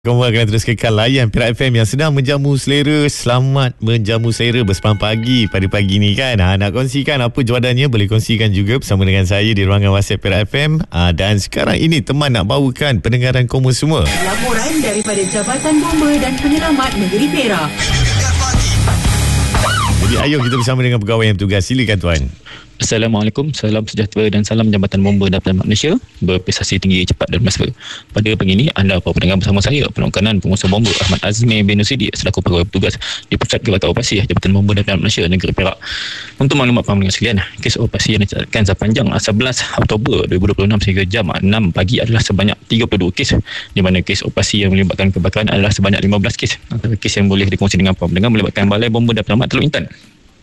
Kamu akan terus kekal layan Perak FM yang sedang menjamu selera. Selamat menjamu selera bersepang pagi pada pagi ni kan. Nak kongsikan apa jawadannya, boleh kongsikan juga bersama dengan saya di ruangan WhatsApp Perak FM. Dan sekarang ini teman nak bawakan pendengaran kamu semua. Laporan daripada Jabatan Bomba dan Penyelamat Negeri Perak. Jadi ayo kita bersama dengan pegawai yang bertugas. Silakan tuan. Assalamualaikum, salam sejahtera dan salam Jabatan Bomba dan Penyelamat Malaysia berprestasi tinggi, cepat dan mesra. Pada pagi ini, anda para pendengar bersama saya, Penongkanan Pengusaha Bomba Ahmad Azmi bin Nusidi selaku pegawai bertugas di Pusat Gerakan Operasi Jabatan Bomba dan Penyelamat Malaysia Negeri Perak. Untuk maklumat para pendengar sekalian, kes operasi yang dicatatkan sepanjang 11 Oktober 2026 sehingga jam 6 pagi adalah sebanyak 32 kes, di mana kes operasi yang melibatkan kebakaran adalah sebanyak 15 kes. Antara kes yang boleh dikongsi dengan para pendengar melibatkan Balai Bomba dan Penyelamat Teluk Intan.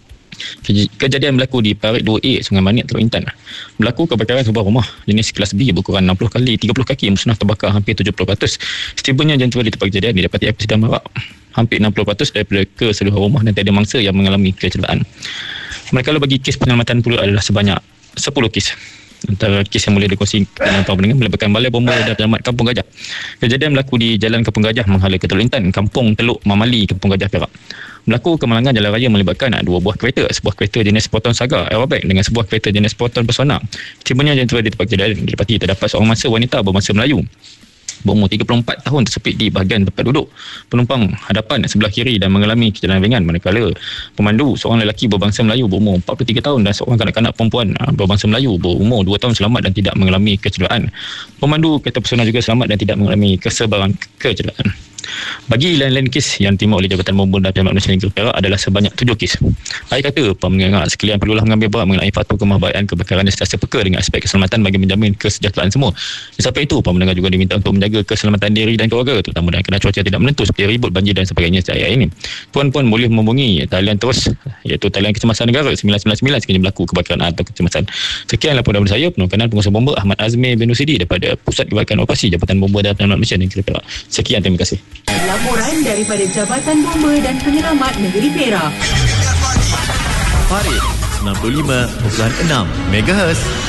Kejadian berlaku di Parit 2A, Sungai Manik, Teluk Intan. Berlaku kebakaran sebuah rumah jenis kelas B berukuran 60 kali 30 kaki musnah terbakar hampir 70%. Setibanya jentera di tempat kejadian didapati api sedang merak hampir 60% daripada keseluruhan rumah dan tiada mangsa yang mengalami kecelakaan. Manakala bagi kes penyelamatan pula adalah sebanyak 10 kes. Antara kes yang boleh dikongsi dengan para pendengar melibatkan Balai Bomba dan Penyelamat Kampung Gajah. Kejadian berlaku di Jalan Kampung Gajah menghala ke Teluk Intan, Kampung Teluk Mamali, Kampung Gajah, Perak. Berlaku kemalangan jalan raya melibatkan dua buah kereta, sebuah kereta jenis Proton Saga Aerobaik dengan sebuah kereta jenis Proton Persona. Cibanya jentera di tempat kejadian didapati terdapat seorang mangsa wanita berbangsa Melayu berumur 34 tahun tersepit di bahagian tempat duduk penumpang hadapan sebelah kiri dan mengalami kecederaan ringan, manakala pemandu seorang lelaki berbangsa Melayu berumur 43 tahun dan seorang kanak-kanak perempuan berbangsa Melayu berumur 2 tahun selamat dan tidak mengalami kecederaan. Pemandu kereta Persona juga selamat dan tidak mengalami kesebaran kecederaan. Bagi lain-lain kes yang diterima oleh Jabatan Bomba dan Penyelamat Malaysia Negeri Perak adalah sebanyak 7 kes. Saya kata para pendengar sekalian perlulah mengambil berat mengenai faktor kemahbaikan kebakaran dan sentiasa peka dengan aspek keselamatan bagi menjamin kesejahteraan semua. Sampai itu, para pendengar juga diminta untuk menjaga keselamatan diri dan keluarga, terutama dalam keadaan cuaca tidak menentu seperti ribut, banjir dan sebagainya sehari ini. Puan-puan boleh menghubungi talian terus, iaitu talian Kecemasan Negara 999 sekiranya berlaku kebakaran atau kecemasan. Sekian laporan daripada saya, Penongkanan Pengusaha Bomba Ahmad Azmi bin Nusidi daripada Pusat Gerakan Operasi Jabatan Bomba dan Penyelamat Malaysia Negeri Perak. Sekian, terima kasih. Laporan daripada Jabatan Bomba dan Penyelamat Negeri Perak. Parit 95.6 MHz.